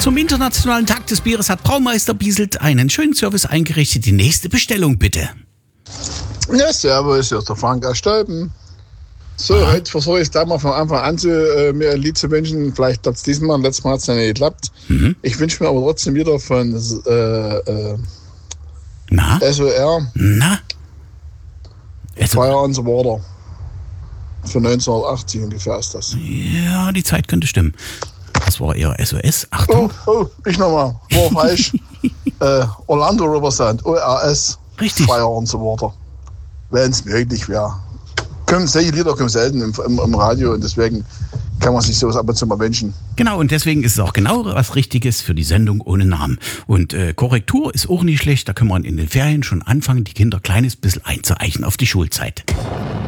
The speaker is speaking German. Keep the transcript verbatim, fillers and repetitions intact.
Zum Internationalen Tag des Bieres hat Braumeister Bieselt einen schönen Service eingerichtet. Die nächste Bestellung bitte. Ja, servus, hier ist der Frank aus Stolpen. So, Aha. heute versuche ich es gleich mal von Anfang an zu, äh, mir ein Lied zu wünschen. Vielleicht klappt es diesmal, letztes Mal hat es ja nicht geklappt. Mhm. Ich wünsche mir aber trotzdem wieder von äh, äh, Na? S O R, Na? Also, Fire on the Water. Für neunzehnhundertachtzig ungefähr ist das. ja, die Zeit könnte stimmen. Das war eher S O S. Achtung. Oh, oh, ich nochmal. War falsch. äh, Orlando River Sound, O R S. Richtig. Fire on the Water. Wenn es möglich wäre. Kommen, solche Lieder kommen selten im, im, im Radio und deswegen kann man sich sowas ab und zu mal wünschen. Genau, und deswegen ist es auch genau was Richtiges für die Sendung ohne Namen. Und äh, Korrektur ist auch nicht schlecht. Da können wir in den Ferien schon anfangen, die Kinder ein kleines bisschen einzueichen auf die Schulzeit.